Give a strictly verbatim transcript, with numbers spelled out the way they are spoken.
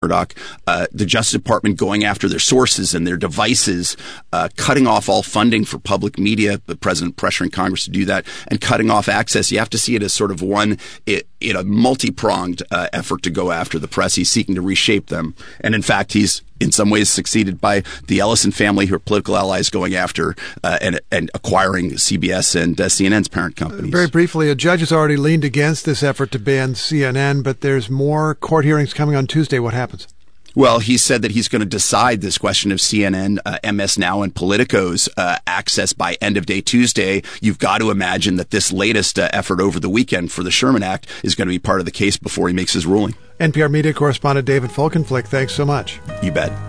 Murdoch, uh, the Justice Department going after their sources and their devices, uh, cutting off all funding for public media, the president pressuring Congress to do that, and cutting off access. You have to see it as sort of one, it, it a multi-pronged uh, effort to go after the press. He's seeking to reshape them. And in fact, he's in some ways succeeded by the Ellison family, who are political allies, going after uh, and, and acquiring C B S and uh, C N N's parent companies. Very briefly, a judge has already leaned against this effort to ban C N N, but there's more court hearings coming on Tuesday. What happens? Well, he said that he's going to decide this question of C N N, uh, M S Now, and Politico's uh, access by end of day Tuesday. You've got to imagine that this latest uh, effort over the weekend for the Sherman Act is going to be part of the case before he makes his ruling. N P R media correspondent David Folkenflik, thanks so much. You bet.